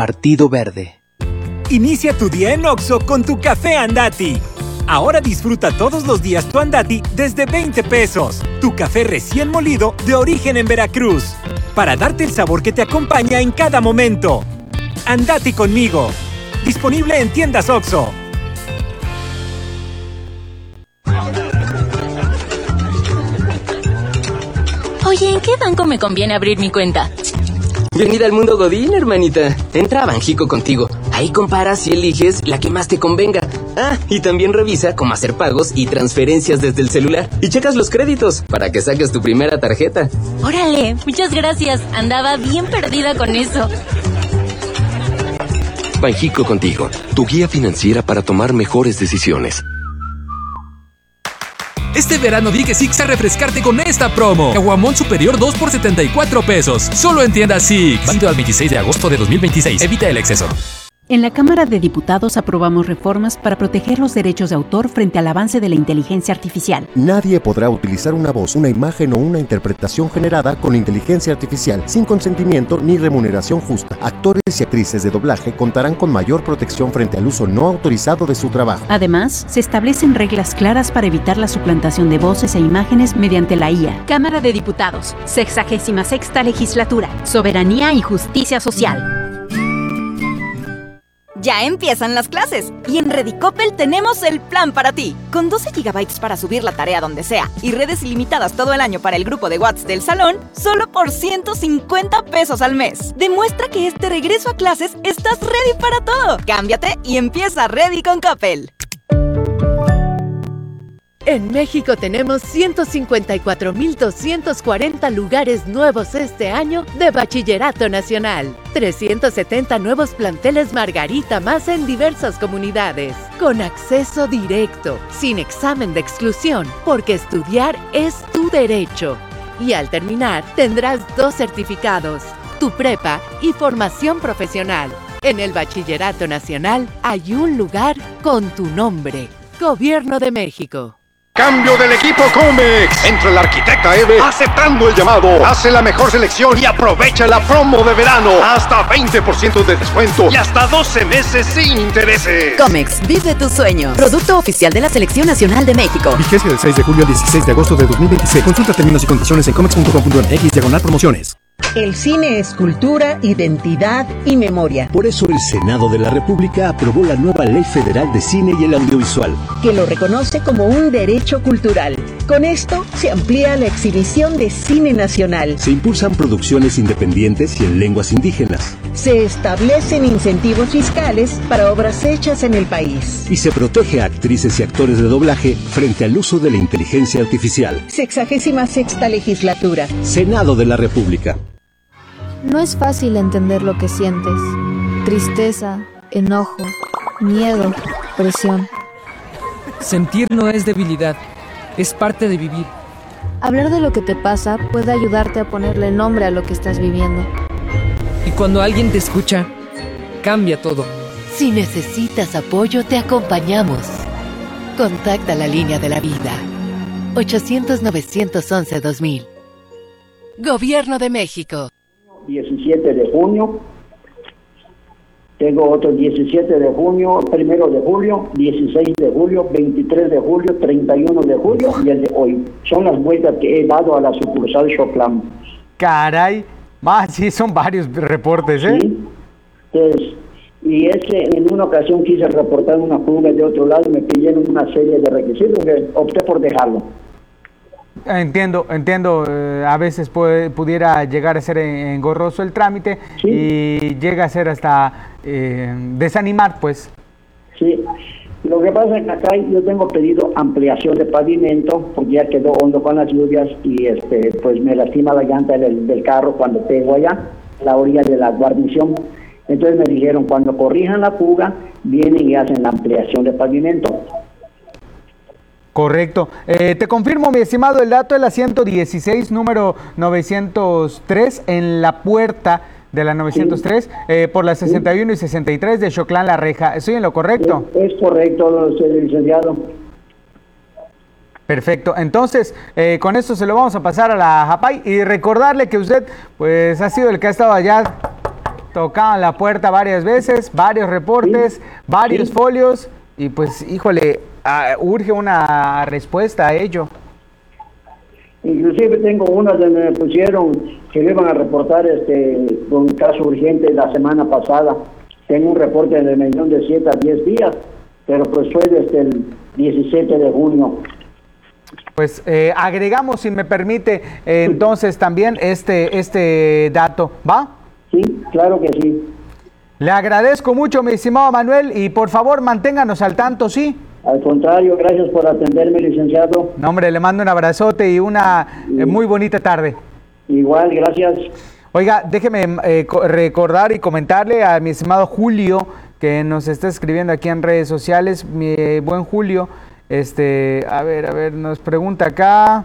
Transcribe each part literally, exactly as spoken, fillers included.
Partido Verde. Inicia tu día en Oxxo con tu café Andati. Ahora disfruta todos los días tu Andati desde veinte pesos. Tu café recién molido de origen en Veracruz. Para darte el sabor que te acompaña en cada momento. Andati conmigo. Disponible en tiendas Oxxo. Oye, ¿en qué banco me conviene abrir mi cuenta? Bienvenida al mundo Godín, hermanita. Entra a Banjico contigo. Ahí comparas y eliges la que más te convenga. Ah, y también revisa cómo hacer pagos y transferencias desde el celular. Y checas los créditos para que saques tu primera tarjeta. Órale, muchas gracias. Andaba bien perdida con eso. Banjico contigo, tu guía financiera para tomar mejores decisiones. Este verano di que Six a refrescarte con esta promo. Caguamón superior dos por setenta y cuatro pesos. Solo en tiendas Six. Válido al veintiséis de agosto de dos mil veintiséis. Evita el exceso. En la Cámara de Diputados aprobamos reformas para proteger los derechos de autor frente al avance de la inteligencia artificial. Nadie podrá utilizar una voz, una imagen o una interpretación generada con inteligencia artificial sin consentimiento ni remuneración justa. Actores y actrices de doblaje contarán con mayor protección frente al uso no autorizado de su trabajo. Además, se establecen reglas claras para evitar la suplantación de voces e imágenes mediante la I A. Cámara de Diputados, sexagésima sexta legislatura, soberanía y justicia social. Ya empiezan las clases y en Redicopel tenemos el plan para ti. Con doce gigabytes para subir la tarea donde sea y redes ilimitadas todo el año para el grupo de WhatsApp del salón, solo por ciento cincuenta pesos al mes. Demuestra que este regreso a clases estás ready para todo. Cámbiate y empieza Ready con Coppel. En México tenemos ciento cincuenta y cuatro mil doscientos cuarenta lugares nuevos este año de Bachillerato Nacional. trescientos setenta nuevos planteles Margarita más en diversas comunidades. Con acceso directo, sin examen de exclusión, porque estudiar es tu derecho. Y al terminar, tendrás dos certificados, tu prepa y formación profesional. En el Bachillerato Nacional hay un lugar con tu nombre. Gobierno de México. Cambio del equipo Comex. Entra la arquitecta Eve aceptando el llamado. Hace la mejor selección y aprovecha la promo de verano. Hasta veinte por ciento de descuento y hasta doce meses sin intereses. Comex, vive tus sueños. Producto oficial de la Selección Nacional de México. Vigencia del seis de julio al dieciséis de agosto de dos mil veintiséis. Consulta términos y condiciones en comex punto com punto m x diagonal promociones. El cine es cultura, identidad y memoria. Por eso el Senado de la República aprobó la nueva Ley Federal de Cine y el Audiovisual, que lo reconoce como un derecho cultural. Con esto se amplía la exhibición de cine nacional. Se impulsan producciones independientes y en lenguas indígenas. Se establecen incentivos fiscales para obras hechas en el país. Y se protege a actrices y actores de doblaje frente al uso de la inteligencia artificial. Sexagésima sexta legislatura. Senado de la República. No es fácil entender lo que sientes. Tristeza, enojo, miedo, presión. Sentir no es debilidad, es parte de vivir. Hablar de lo que te pasa puede ayudarte a ponerle nombre a lo que estás viviendo. Y cuando alguien te escucha, cambia todo. Si necesitas apoyo, te acompañamos. Contacta la línea de la vida. ochocientos, novecientos once, dos mil. Gobierno de México. diecisiete de junio, tengo otro diecisiete de junio, primero de julio, dieciséis de julio, veintitrés de julio, treinta y uno de julio y el de hoy. Son las vueltas que he dado a la sucursal Xoclan. Caray, más sí, son varios reportes, ¿eh? Sí. Entonces, y ese, en una ocasión quise reportar una fuga de otro lado y me pidieron una serie de requisitos que opté por dejarlo. Entiendo, entiendo, eh, a veces puede, pudiera llegar a ser engorroso el trámite, sí, y llega a ser hasta eh, desanimar, pues. Sí, lo que pasa es que acá yo tengo pedido ampliación de pavimento, porque ya quedó hondo con las lluvias y este pues me lastima la llanta del, del carro cuando pego allá, a la orilla de la guarnición. Entonces me dijeron, cuando corrijan la fuga, vienen y hacen la ampliación de pavimento. Correcto. Eh, te confirmo, mi estimado, el dato de la ciento dieciséis, número novecientos tres, en la puerta de la novecientos tres, sí, eh, por la sesenta y uno y sesenta y tres de Xoclan La Reja. ¿Estoy en lo correcto? Es, es correcto, licenciado. Perfecto. Entonces, eh, con esto se lo vamos a pasar a la Japay y recordarle que usted, pues, ha sido el que ha estado allá tocaban la puerta varias veces, varios reportes, sí. varios sí. folios, y pues, híjole, uh, urge una respuesta a ello. Inclusive tengo una donde me pusieron que me iban a reportar este un caso urgente la semana pasada. Tengo un reporte de mención de siete a diez días, pero pues fue desde el diecisiete de junio. Pues eh, agregamos, si me permite, eh, entonces también este, este dato, ¿va? Sí, claro que sí. Le agradezco mucho, mi estimado Manuel, y por favor manténganos al tanto, ¿sí? Al contrario, gracias por atenderme, licenciado. No, hombre, le mando un abrazote y una eh, muy bonita tarde. Igual, gracias. Oiga, déjeme eh, recordar y comentarle a mi estimado Julio, que nos está escribiendo aquí en redes sociales. Mi eh, buen Julio, este, a ver, a ver, nos pregunta acá.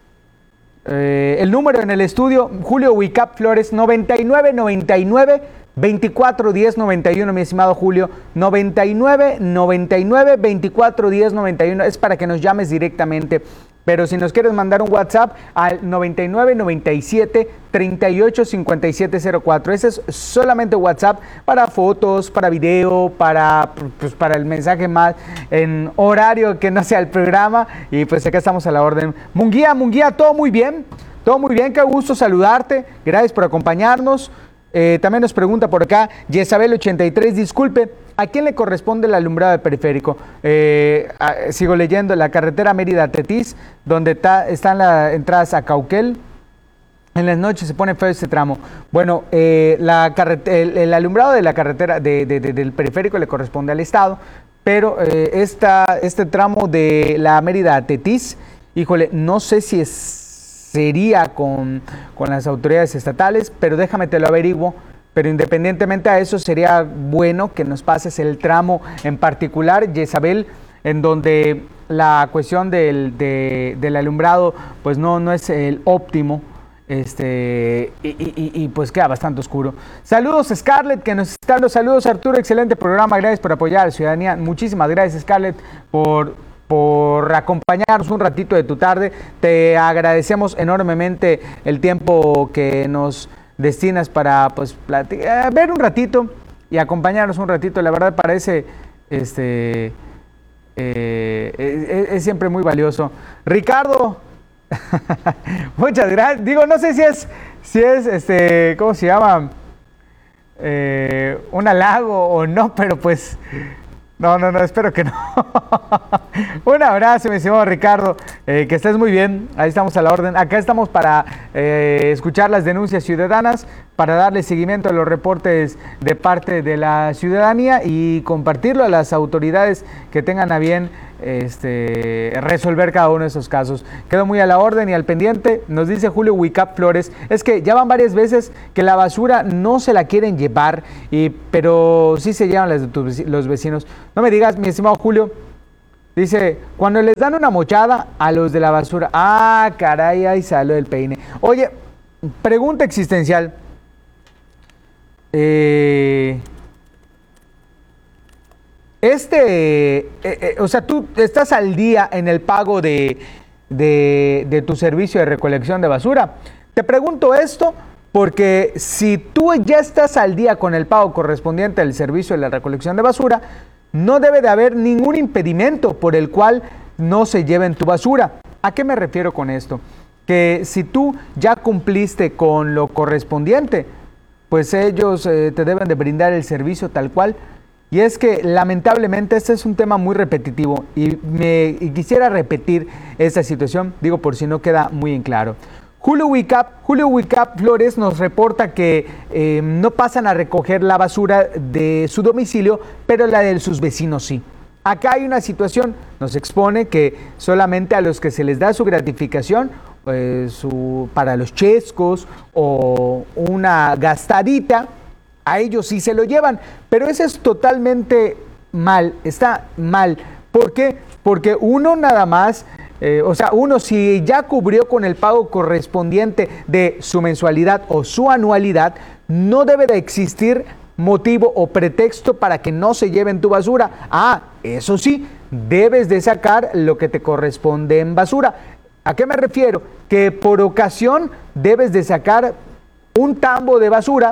Eh, el número en el estudio, Julio Wicap Flores, noventa y nueve noventa y nueve veinticuatro diez noventa y uno, mi estimado Julio, noventa y nueve noventa y nueve veinticuatro diez noventa y uno, es para que nos llames directamente, pero si nos quieres mandar un WhatsApp al noventa y nueve noventa y siete treinta y ocho cincuenta y siete cero cuatro, ese es solamente WhatsApp para fotos, para video, para, pues, para el mensaje más en horario que no sea el programa, y pues acá estamos a la orden. Munguía, Munguía, todo muy bien, todo muy bien, qué gusto saludarte, gracias por acompañarnos. Eh, también nos pregunta por acá Yesabel ochenta y tres, disculpe, ¿a quién le corresponde el alumbrado de periférico? Eh, a, sigo leyendo, la carretera Mérida-Tetis, donde ta, están las entradas a Cauquel. En las noches se pone feo este tramo. Bueno, eh, la el, el alumbrado de la carretera de, de, de, del periférico le corresponde al Estado, pero eh, esta, este tramo de la Mérida-Tetis, híjole, no sé si es sería con, con las autoridades estatales, pero déjame te lo averiguo, pero independientemente a eso sería bueno que nos pases el tramo en particular, Yesabel, en donde la cuestión del, de, del alumbrado pues no, no es el óptimo, este y, y, y pues queda bastante oscuro. Saludos Scarlett, que nos está dando saludos. Arturo, excelente programa, gracias por apoyar a la ciudadanía. Muchísimas gracias Scarlett por... por acompañarnos un ratito de tu tarde. Te agradecemos enormemente el tiempo que nos destinas para pues platicar, ver un ratito y acompañarnos un ratito. La verdad parece este eh, es, es siempre muy valioso. Ricardo, muchas gracias. Digo, no sé si es si es este ¿cómo se llama? Eh, un halago o no, pero pues No, no, no, espero que no. Un abrazo, mi estimado Ricardo, eh, que estés muy bien, ahí estamos a la orden. Acá estamos para eh, escuchar las denuncias ciudadanas, para darle seguimiento a los reportes de parte de la ciudadanía y compartirlo a las autoridades que tengan a bien este, resolver cada uno de esos casos. Quedo muy a la orden y al pendiente. Nos dice Julio Wicap Flores, es que ya van varias veces que la basura no se la quieren llevar, y, pero sí se llevan las de tus, los vecinos. No me digas, mi estimado Julio, dice, cuando les dan una mochada a los de la basura. Ah, caray, ahí salió el peine. Oye, pregunta existencial. Eh... Este, eh, eh, o sea, tú estás al día en el pago de, de, de tu servicio de recolección de basura. Te pregunto esto porque si tú ya estás al día con el pago correspondiente al servicio de la recolección de basura, no debe de haber ningún impedimento por el cual no se lleven tu basura. ¿A qué me refiero con esto? Que si tú ya cumpliste con lo correspondiente, pues ellos eh, te deben de brindar el servicio tal cual. Y es que lamentablemente este es un tema muy repetitivo y, me, y quisiera repetir esta situación, digo por si no queda muy en claro. Julio Wicap, Julio Wicap Flores nos reporta que eh, no pasan a recoger la basura de su domicilio, pero la de sus vecinos sí. Acá hay una situación, nos expone que solamente a los que se les da su gratificación, eh, su, para los chescos o una gastadita, a ellos sí se lo llevan, pero eso es totalmente mal, está mal. ¿Por qué? Porque uno nada más, eh, o sea, uno si ya cubrió con el pago correspondiente de su mensualidad o su anualidad, no debe de existir motivo o pretexto para que no se lleven tu basura. Ah, eso sí, debes de sacar lo que te corresponde en basura. ¿A qué me refiero? Que por ocasión debes de sacar un tambo de basura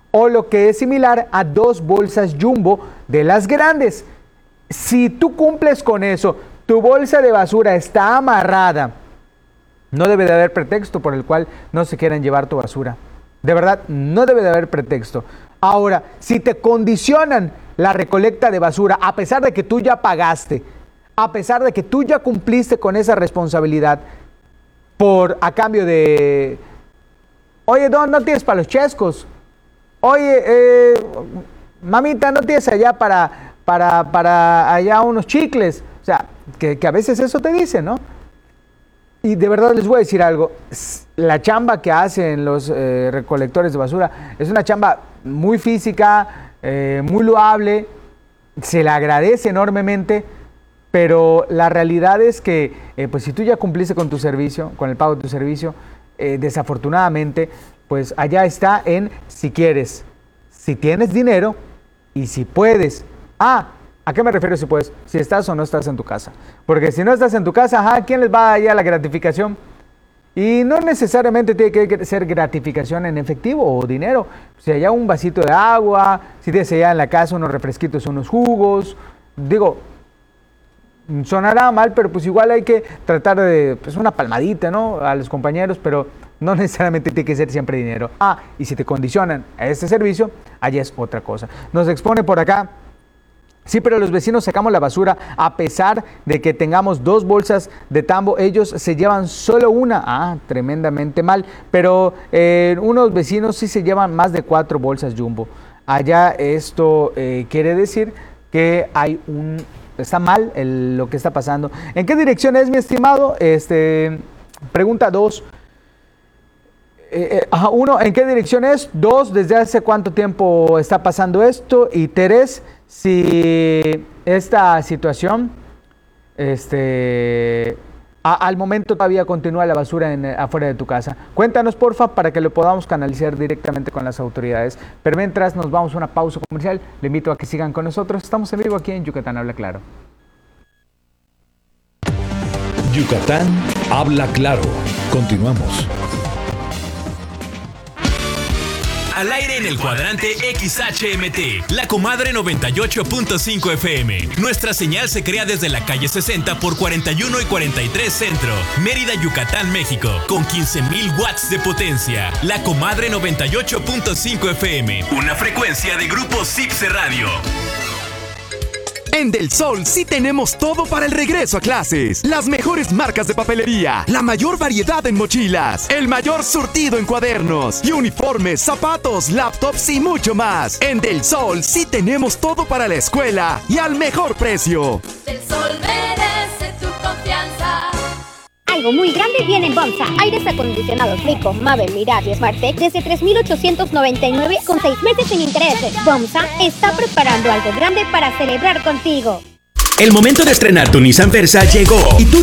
o lo que es similar a dos bolsas jumbo de las grandes. Si tú cumples con eso, tu bolsa de basura está amarrada, no debe de haber pretexto por el cual no se quieran llevar tu basura. De verdad, no debe de haber pretexto. Ahora, si te condicionan la recolecta de basura, a pesar de que tú ya pagaste, a pesar de que tú ya cumpliste con esa responsabilidad, por a cambio de, oye, Don, no tienes para los chescos, oye, eh, mamita, no tienes allá para, para, para allá unos chicles, o sea, que, que a veces eso te dicen, ¿no? Y de verdad les voy a decir algo, la chamba que hacen los eh, recolectores de basura es una chamba muy física, eh, muy loable, se le agradece enormemente, pero la realidad es que eh, pues si tú ya cumpliste con tu servicio, con el pago de tu servicio, eh, desafortunadamente, pues allá está en si quieres, si tienes dinero y si puedes. Ah, ¿a qué me refiero si puedes? Si estás o no estás en tu casa. Porque si no estás en tu casa, ajá, ¿quién les va a dar la gratificación? Y no necesariamente tiene que ser gratificación en efectivo o dinero. Si hay un vasito de agua, si tienes allá en la casa unos refresquitos, unos jugos. Digo, sonará mal, pero pues igual hay que tratar de, pues una palmadita, ¿no? A los compañeros, pero no necesariamente tiene que ser siempre dinero. Ah, y si te condicionan a este servicio, allá es otra cosa. Nos expone por acá. Sí, pero los vecinos sacamos la basura a pesar de que tengamos dos bolsas de tambo. Ellos se llevan solo una. Ah, tremendamente mal. Pero eh, unos vecinos sí se llevan más de cuatro bolsas jumbo. Allá esto eh, quiere decir que hay un... Está mal el, lo que está pasando. ¿En qué dirección es, mi estimado? Este, pregunta dos. Eh, eh, uno, ¿en qué dirección es? Dos, ¿desde hace cuánto tiempo está pasando esto? Y tres, si esta situación, este, a, al momento todavía continúa la basura en, afuera de tu casa. Cuéntanos, porfa, para que lo podamos canalizar directamente con las autoridades. Pero mientras nos vamos a una pausa comercial, le invito a que sigan con nosotros. Estamos en vivo aquí en Yucatán Habla Claro. Yucatán Habla Claro. Continuamos. Al aire en el cuadrante X H M T, La Comadre noventa y ocho punto cinco F M. Nuestra señal se crea desde la calle sesenta por cuarenta y uno y cuarenta y tres Centro, Mérida, Yucatán, México, con quince mil watts de potencia. La Comadre noventa y ocho punto cinco F M, una frecuencia de Grupo Cipse Radio. En Del Sol sí tenemos todo para el regreso a clases. Las mejores marcas de papelería, la mayor variedad en mochilas, el mayor surtido en cuadernos y uniformes, zapatos, laptops y mucho más. En Del Sol sí tenemos todo para la escuela y al mejor precio. Del Sol merece tu confianza. Algo muy grande viene en Bomsa. Aires acondicionados Rico, Mave, Mirage y Smartec desde tres mil ochocientos noventa y nueve con seis meses sin intereses. Bomsa está preparando algo grande para celebrar contigo. El momento de estrenar tu Nissan Versa llegó y tú